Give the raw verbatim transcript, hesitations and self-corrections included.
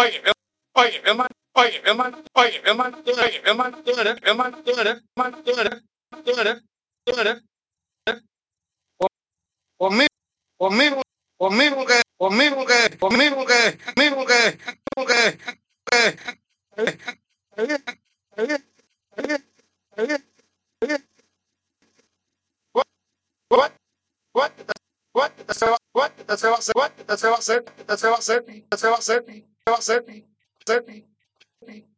oye, oye, hermano, oye, hermano, oye, hermano, oye, hermano, hermano, hermano, hermano, conmigo, conmigo, conmigo que, conmigo que, conmigo que, conmigo que, conmigo que, what, what, what, what, se va, what, se va, what, se va a hacer, se va a hacer, se va a hacer, se va a hacer, se va a hacer,